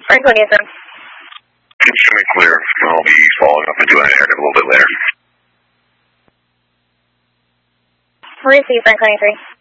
Franklin Houston. Show me clear. I'll be following up and doing an narrative a little bit later. Receive Franklin 3.